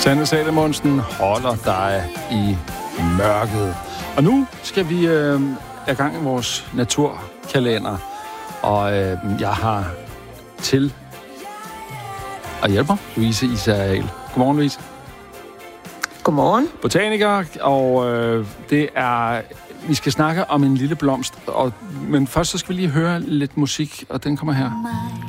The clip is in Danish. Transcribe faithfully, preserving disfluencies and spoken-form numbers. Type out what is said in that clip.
Sanne Salomonsen holder dig i mørket. Og nu skal vi øh, i gang i vores naturkalender. Og øh, jeg har til at hjælpe mig, Louise Isael. Godmorgen, Louise. Godmorgen. Botaniker, og øh, det er... Vi skal snakke om en lille blomst, og, men først så skal vi lige høre lidt musik, og den kommer her.